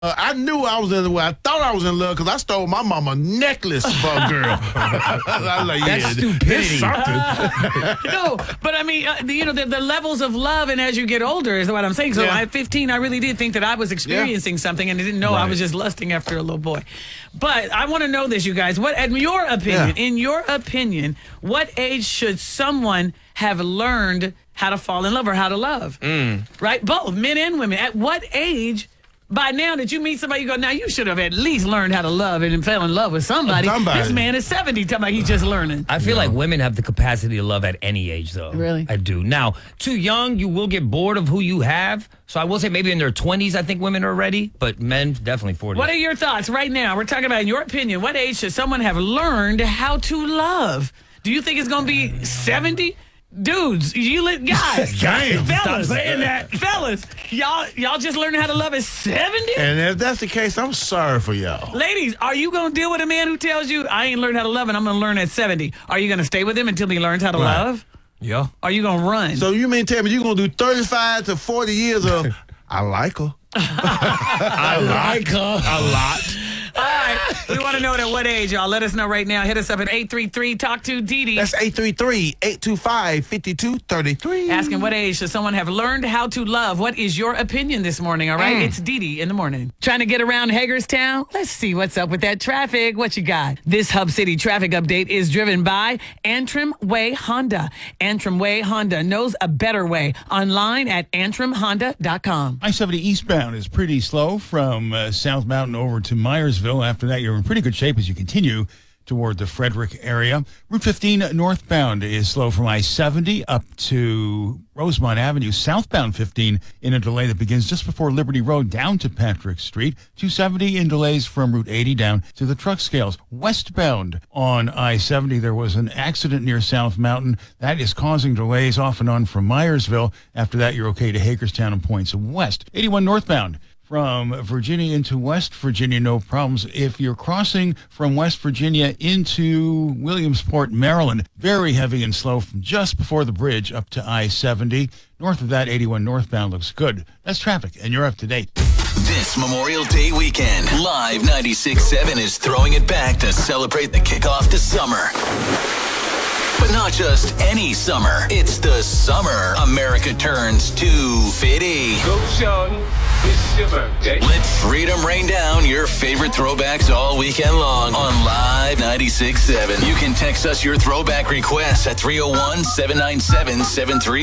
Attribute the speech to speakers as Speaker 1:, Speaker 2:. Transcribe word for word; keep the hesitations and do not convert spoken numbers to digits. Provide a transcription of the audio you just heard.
Speaker 1: Uh, I knew I was in love. I thought I was in love because I stole my mama necklace for a girl. I was like, yeah,
Speaker 2: That's stupidity.
Speaker 1: it's something.
Speaker 3: Uh, no, but I mean, uh, the, you know, the, the levels of love, and as you get older, is what I'm saying. So
Speaker 1: Yeah.
Speaker 3: at fifteen, I really did think that I was experiencing something, and I didn't know I
Speaker 1: Right.
Speaker 3: was just lusting after a little boy. But I want to know this, you guys. What, in your opinion,
Speaker 1: Yeah.
Speaker 3: in your opinion, what age should someone have learned how to fall in love or how to love? Right, both men and women. At what age? By now that you meet somebody, you go, now you should have at least learned how to love and fell in love with somebody.
Speaker 1: Somebody.
Speaker 3: This man is seventy, talking about he's just learning.
Speaker 2: I feel like women have the capacity to love at any age, though.
Speaker 3: Really?
Speaker 2: I do. Now, too young, you will get bored of who you have. So I will say maybe in their twenties, I think women are ready, but men, definitely forties.
Speaker 3: What are your thoughts right now? We're talking about, in your opinion, what age should someone have learned how to love? Do you think it's going to be seventy? Dudes, you li- guys,
Speaker 1: Damn.
Speaker 3: fellas,
Speaker 2: Stop saying that.
Speaker 3: fellas, y'all, y'all just learning how to love at seventy?
Speaker 1: And if that's the case, I'm sorry for y'all.
Speaker 3: Ladies, are you going to deal with a man who tells you, I ain't learned how to love and I'm going to learn at seventy? Are you going to stay with him until he learns how to
Speaker 1: Right.
Speaker 3: love?
Speaker 2: Yeah.
Speaker 3: Are you going to run?
Speaker 1: So you mean tell me you're going to do thirty-five to forty years of, I like her.
Speaker 2: I like her.
Speaker 1: A lot.
Speaker 3: All right, we want to know at what age, y'all. Let us know right now. Hit us up at eight three three, talk to Dee
Speaker 1: That's eight three three, eight two five, five two three three.
Speaker 3: Asking what age should someone have learned how to love? What is your opinion this morning? All right, it's Dee Dee in the morning. Trying to get around Hagerstown? Let's see what's up with that traffic. What you got? This Hub City traffic update is driven by Antrim Way Honda. Antrim Way Honda knows a better way. Online at antrim honda dot com.
Speaker 4: I seventy eastbound is pretty slow from uh, South Mountain over to Myersville. After that, you're in pretty good shape as you continue toward the Frederick area. Route fifteen northbound is slow from I seventy up to Rosemont Avenue. Southbound fifteen in a delay that begins just before Liberty Road down to Patrick Street. two seventy in delays from Route eighty down to the truck scales. Westbound on I seventy, there was an accident near South Mountain. That is causing delays off and on from Myersville. After that, you're okay to Hagerstown and points west. eighty-one northbound from Virginia into West Virginia, no problems. If you're crossing from West Virginia into Williamsport, Maryland, very heavy and slow from just before the bridge up to I seventy. North of that, eighty-one northbound looks good. That's traffic, and you're up to date.
Speaker 5: This Memorial Day weekend, Live ninety-six point seven is throwing it back to celebrate the kickoff to summer. But not just any summer. It's the summer America turns to fifty.
Speaker 6: Go, Sean. It's your birthday.
Speaker 5: Let freedom rain down your favorite throwbacks all weekend long on Live ninety-six point seven. You can text us your throwback requests at three oh one, seven nine seven, seven three